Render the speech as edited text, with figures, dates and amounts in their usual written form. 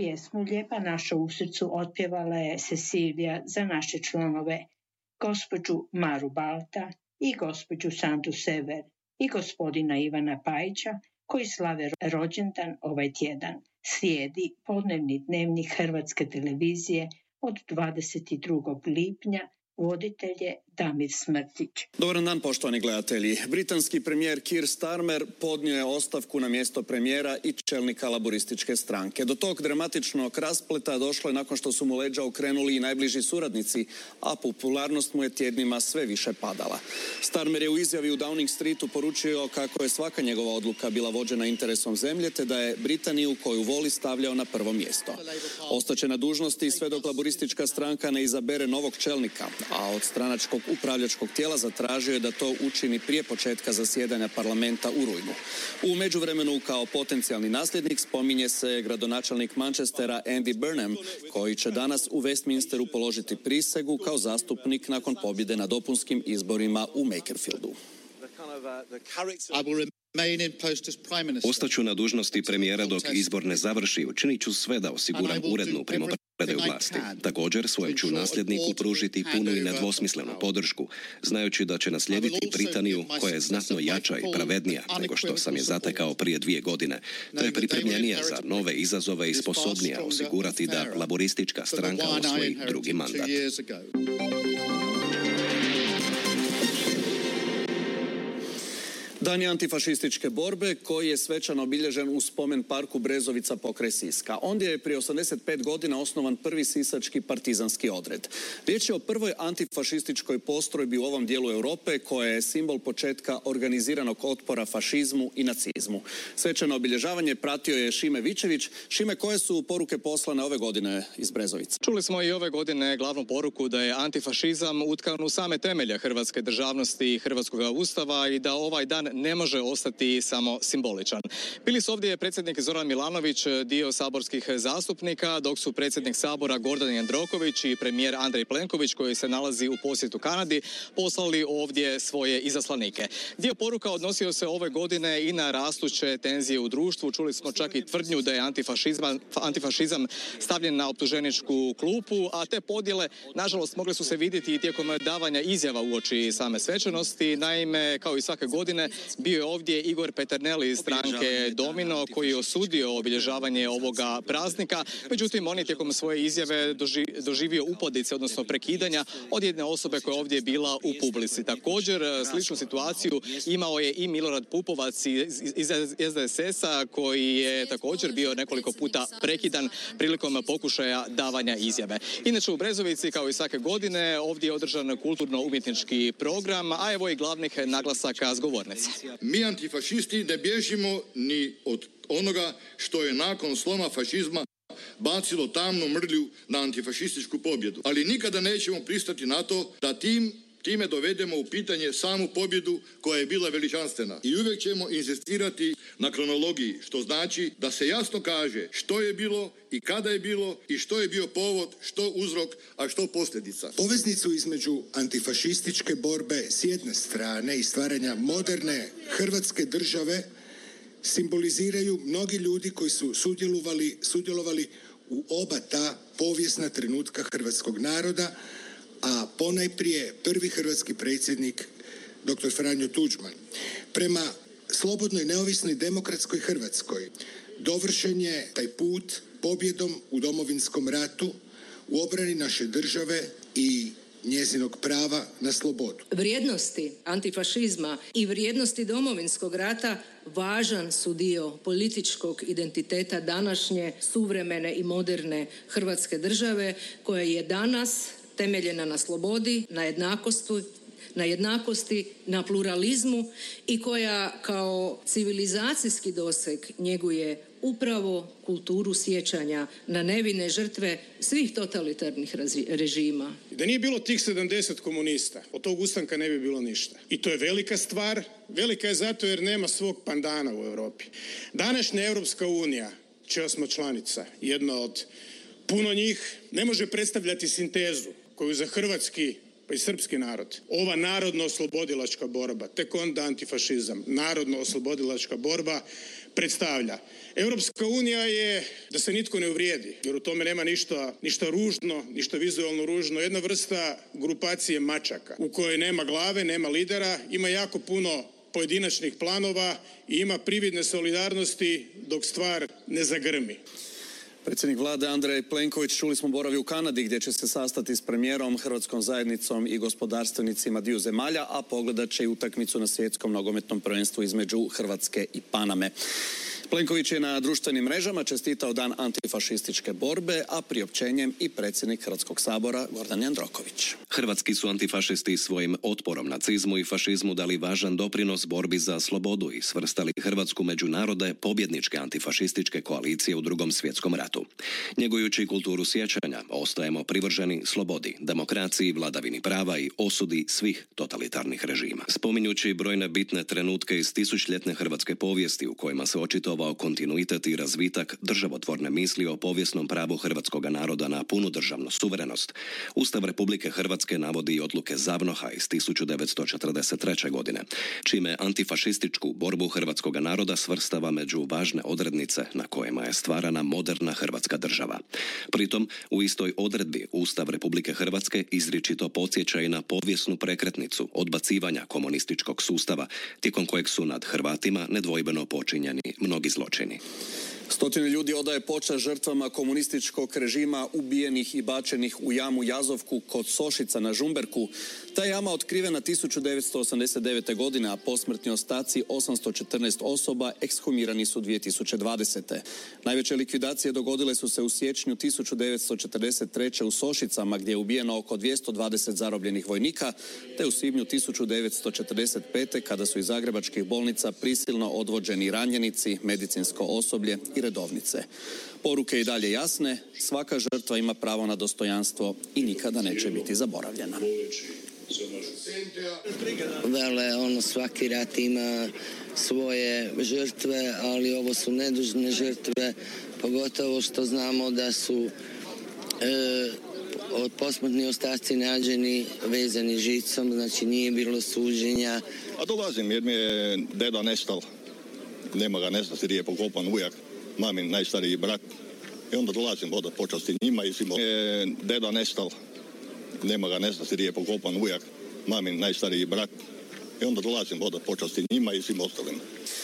Pjesmu Lijepa naša u srcu otpjevala je Cecilija za naše članove, gospođu Maru Balta i gospođu Sandu Sever i gospodina Ivana Pajića, koji slave rođendan ovaj tjedan. Slijedi podnevni dnevnik Hrvatske televizije od 22. lipnja. Voditelj je Damir Smrtić. Dobar dan, poštovani gledatelji. Britanski premijer Keir Starmer podnio je ostavku na mjesto premijera i čelnika laborističke stranke. Do tog dramatičnog raspleta došlo je nakon što su mu leđa okrenuli i najbliži suradnici, a popularnost mu je tjednima sve više padala. Starmer je u izjavi u Downing Streetu poručio kako je svaka njegova odluka bila vođena interesom zemlje, te da je Britaniju koju voli stavljao na prvo mjesto. Ostaće na dužnosti sve dok laboristička stranka ne izabere novog čelnika, a od stranačkog upravljačkog tijela zatražio je da to učini prije početka zasjedanja parlamenta u rujnu. U međuvremenu kao potencijalni nasljednik spominje se gradonačelnik Manchestera Andy Burnham, koji će danas u Westminsteru položiti prisegu kao zastupnik nakon pobjede na dopunskim izborima u Makerfieldu. Ostaću na dužnosti premijera dok izbor ne završi. Učinit ću sve da osiguram urednu primopredaju vlasti. Također svojem ću nasljedniku pružiti punu i nedvosmislenu podršku, znajući da će naslijediti Britaniju koja je znatno jača i pravednija nego što sam je zatekao prije 2 godine, te je pripremljenija za nove izazove i sposobnija osigurati da laboristička stranka osvoji drugi mandat. Dan je antifašističke borbe koji je svečano obilježen u spomen parku Brezovica pokraj Siska. Ondje je prije 85 godina osnovan prvi sisački partizanski odred. Riječ je o prvoj antifašističkoj postrojbi u ovom dijelu Europe koja je simbol početka organiziranog otpora fašizmu i nacizmu. Svečano obilježavanje pratio je Šime Vičević. Šime, koje su poruke poslane ove godine iz Brezovica? Čuli smo i ove godine glavnu poruku da je antifašizam utkan u same temelje hrvatske državnosti i hrvatskog ustava i da ovaj dan ne može ostati samo simboličan. Bili su ovdje predsjednik Zoran Milanović, dio saborskih zastupnika, dok su predsjednik Sabora Gordan Jandroković i premijer Andrej Plenković, koji se nalazi u posjetu Kanadi, poslali ovdje svoje izaslanike. Dio poruka odnosio se ove godine i na rastuće tenzije u društvu. Čuli smo čak i tvrdnju da je antifašizam stavljen na optuženičku klupu, a te podjele, nažalost, mogle su se vidjeti i tijekom davanja izjava uoči same svečanosti. Naime, kao i svake godine, bio je ovdje Igor Peternelli iz stranke Domino, koji je osudio obilježavanje ovoga praznika. Međutim, on je tijekom svoje izjave doživio upadice, odnosno prekidanja od jedne osobe koja je ovdje bila u publici. Također, sličnu situaciju imao je i Milorad Pupovac iz SDSS-a, koji je također bio nekoliko puta prekidan prilikom pokušaja davanja izjave. Inače, u Brezovici, kao i svake godine, ovdje je održan kulturno-umjetnički program, a evo i glavnih naglasaka s govornice. Mi antifašisti ne bježimo ni od onoga što je nakon sloma fašizma bacilo tamnu mrlju na antifašističku pobjedu. Ali nikada nećemo pristati na to da time dovedemo u pitanje samu pobjedu koja je bila veličanstvena. I uvijek ćemo insistirati na kronologiji, što znači da se jasno kaže što je bilo i kada je bilo i što je bio povod, što uzrok, a što posljedica. Poveznicu između antifašističke borbe s jedne strane i stvaranja moderne hrvatske države simboliziraju mnogi ljudi koji su sudjelovali u oba ta povijesna trenutka hrvatskog naroda, a ponajprije prvi hrvatski predsjednik dr. Franjo Tuđman. Prema slobodnoj, neovisnoj, demokratskoj Hrvatskoj dovršen je taj put pobjedom u Domovinskom ratu u obrani naše države i njezinog prava na slobodu. Vrijednosti antifašizma i vrijednosti Domovinskog rata važan su dio političkog identiteta današnje, suvremene i moderne Hrvatske države, koja je danas temeljena na slobodi, na jednakosti, na pluralizmu i koja kao civilizacijski doseg njeguje upravo kulturu sjećanja na nevine žrtve svih totalitarnih režima. Da nije bilo tih 70 komunista, od tog ustanka ne bi bilo ništa. I to je velika stvar. Velika je zato jer nema svog pandana u Europi. Današnja Europska unija, čija smo članica, jedna od puno njih, ne može predstavljati sintezu koju za hrvatski pa i srpski narod, ova narodno-oslobodilačka borba, tek onda antifašizam, narodno-oslobodilačka borba predstavlja. Europska unija je, da se nitko ne uvrijedi, jer u tome nema ništa ružno, ništa vizualno ružno, jedna vrsta grupacije mačaka u kojoj nema glave, nema lidera, ima jako puno pojedinačnih planova i ima prividne solidarnosti dok stvar ne zagrmi. Predsjednik vlade Andrej Plenković, čuli smo, boravi u Kanadi gdje će se sastati s premijerom, hrvatskom zajednicom i gospodarstvenicima dviju zemalja, a pogledat će i utakmicu na svjetskom nogometnom prvenstvu između Hrvatske i Paname. Plenković je na društvenim mrežama čestitao dan antifašističke borbe, a priopćenjem i predsjednik Hrvatskog sabora Gordan Jandroković. Hrvatski su antifašisti svojim otporom nacizmu i fašizmu dali važan doprinos borbi za slobodu i svrstali Hrvatsku među narode pobjedničke antifašističke koalicije u Drugom svjetskom ratu. Njegujući kulturu sjećanja, ostajemo privrženi slobodi, demokraciji, vladavini prava i osudi svih totalitarnih režima. Spominjući brojne bitne trenutke iz tisućljetne hrvatske povijesti u kojima se očitovao kontinuitet i razvitak državotvorne misli o povijesnom pravu hrvatskog naroda na punu državnu suverenost, Ustav Republike Hrvatske navodi i odluke Zavnoha iz 1943. godine, čime antifašističku borbu hrvatskog naroda svrstava među važne odrednice na kojima je stvarana moderna hrvatska država. Pritom, u istoj odredbi Ustav Republike Hrvatske izričito podsjeća i na povijesnu prekretnicu odbacivanja komunističkog sustava, tijekom kojeg su nad Hrvatima nedvojbeno počinjeni mnogi zločini. Stotine ljudi odaje počast žrtvama komunističkog režima ubijenih i bačenih u jamu Jazovku kod Sošica na Žumberku. Ta jama otkrivena 1989. godine, a posmrtni ostaci 814 osoba ekshumirani su 2020. Najveće likvidacije dogodile su se u siječnju 1943. u Sošicama, gdje je ubijeno oko 220 zarobljenih vojnika, te u svibnju 1945. kada su iz zagrebačkih bolnica prisilno odvođeni ranjenici, medicinsko osoblje i redovnice. Poruke i dalje jasne, svaka žrtva ima pravo na dostojanstvo i nikada neće biti zaboravljena. Vele, svaki rat ima svoje žrtve, ali ovo su nedužne žrtve, pogotovo što znamo da su posmrtni ostaci nađeni vezani žicom, znači nije bilo suđenja. A dolazim jer mi je deda nestal, nema ga, ne zna se gdje je pokopan ujak, mamin najstariji brat, i onda dolazim odat počasti njima i svima. Deda nestal, nema ga, ne zna se gdje je pokopan ujak, mamin najstariji brat, i onda dolazim odat počasti njima i svim ostalim.